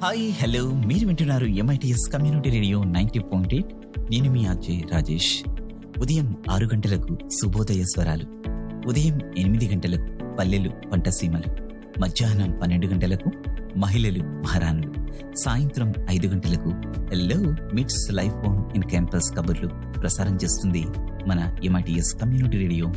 Hi hello మీరు వింటున్నారు MITS community radio 90.8. నేను మీ అజయ్ రాజేష్. ఉదయం 6 గంటలకు శుభోదయ స్వరాలు, ఉదయం 8 గంటలకు పల్లెలు పంటసీమలు, మధ్యాహ్నం 12 గంటలకు మహిళలు మహారాణులు, సాయంత్రం 5 గంటలకు హలో మిట్స్ లైఫ్ ఆన్ ఇన్ క్యాంపస్ కబుర్లు ప్రసారం చేస్తుంది మన ఎంఐటిఎస్ కమ్యూనిటీ రేడియో